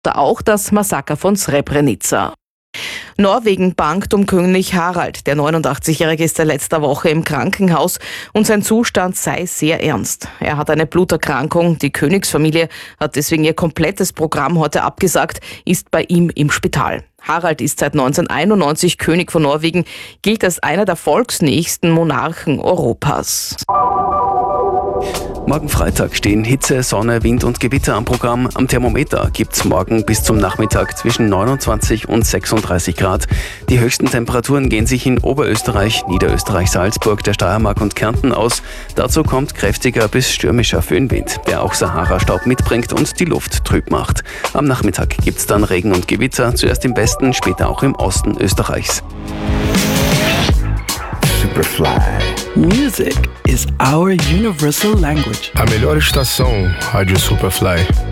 auch das Massaker von Srebrenica. Norwegen bangt um König Harald. Der 89-Jährige ist seit letzter Woche im Krankenhaus und sein Zustand sei sehr ernst. Er hat eine Bluterkrankung. Die Königsfamilie hat deswegen ihr komplettes Programm heute abgesagt, ist bei ihm im Spital. Harald ist seit 1991 König von Norwegen, gilt als einer der volksnächsten Monarchen Europas. Morgen Freitag stehen Hitze, Sonne, Wind und Gewitter am Programm. Am Thermometer gibt's morgen bis zum Nachmittag zwischen 29 und 36 Grad. Die höchsten Temperaturen gehen sich in Oberösterreich, Niederösterreich, Salzburg, der Steiermark und Kärnten aus. Dazu kommt kräftiger bis stürmischer Föhnwind, der auch Sahara-Staub mitbringt und die Luft trüb macht. Am Nachmittag gibt's dann Regen und Gewitter, zuerst im Westen, später auch im Osten Österreichs. Superfly. Music is our universal language. A melhor estação, Rádio Superfly.